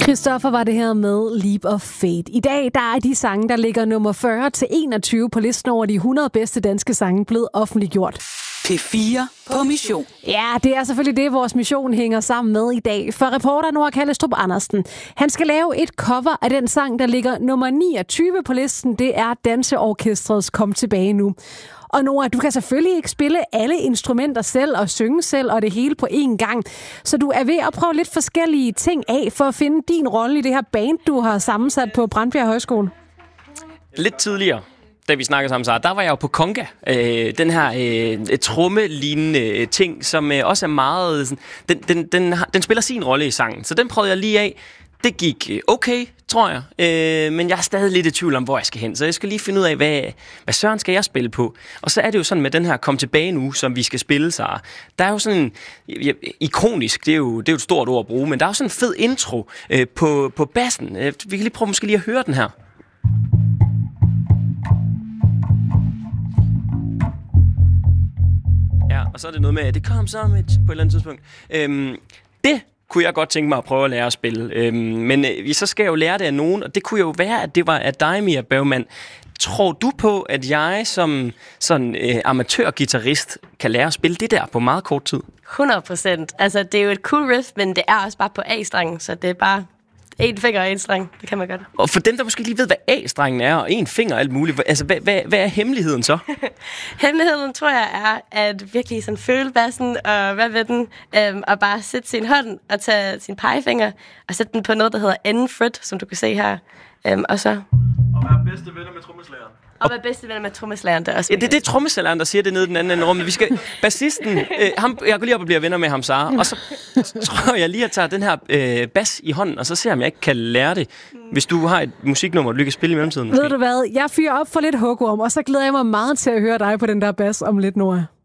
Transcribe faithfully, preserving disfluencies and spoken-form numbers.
Christoffer var det her med Leap of Faith. I dag der er de sange, der ligger nummer fyrre til enogtyve på listen over de hundrede bedste danske sange blevet offentliggjort. P fire på mission. Ja, det er selvfølgelig det, vores mission hænger sammen med i dag. For reporter Nora Kallestrup Andersen, han skal lave et cover af den sang, der ligger nummer niogtyve på listen. Det er Danseorkestrets Kom tilbage nu. Og Nora, du kan selvfølgelig ikke spille alle instrumenter selv og synge selv og det hele på én gang. Så du er ved at prøve lidt forskellige ting af for at finde din rolle i det her band, du har sammensat på Brandbjerg Højskole. Lidt tidligere, da vi snakkede sammen, så der var jeg jo på conga. Øh, den her øh, trommelignende ting, som øh, også er meget... Sådan, den, den, den, den spiller sin rolle i sangen, så den prøvede jeg lige af. Det gik okay, tror jeg, øh, men jeg er stadig lidt i tvivl om, hvor jeg skal hen. Så jeg skal lige finde ud af, hvad, hvad søren skal jeg spille på. Og så er det jo sådan med den her Kom tilbage nu, som vi skal spille, så der er jo sådan en, ja, ikonisk, det er, jo, det er jo et stort ord at bruge, men der er jo sådan en fed intro øh, på, på bassen. Øh, vi kan lige prøve måske lige at høre den her. Ja, og så er det noget med, at det kom som et på et eller andet tidspunkt. Øhm, det kunne jeg godt tænke mig at prøve at lære at spille. Øhm, men øh, så skal jeg jo lære det af nogen, og det kunne jo være, at det var af dig, Mia Bergman. Tror du på, at jeg som sådan øh, amatørgitarrist kan lære at spille det der på meget kort tid? hundrede procent. Altså, det er jo et cool riff, men det er også bare på A-strengen, så det er bare en finger og en streng. Det kan man godt. Og for dem, der måske lige ved, hvad A-strengen er, og en finger og alt muligt, altså, hvad, hvad, hvad er hemmeligheden så? Hemmeligheden, tror jeg, er at virkelig sådan føle bassen, og hvad ved den, øhm, og bare sætte sin hånd og tage sin pegefinger, og sætte den på noget, der hedder anden fret, som du kan se her. Øhm, og så... Og være bedste venner med trommeslageren. Og være bedste venner med trommeslageren, der også. Ja, det er det trommeslageren, der siger det nede i den anden ende rum. Vi skal, bassisten, øh, ham, jeg går lige op og bliver venner med ham, Sara, og så tror jeg lige, at tage den her øh, bas i hånden, og så ser jeg, om jeg ikke kan lære det, hvis du har et musiknummer, du kan spille i mellemtiden. Måske. Ved du hvad, jeg fyrer op for lidt hugorm, og så glæder jeg mig meget til at høre dig på den der bas om lidt, Nora.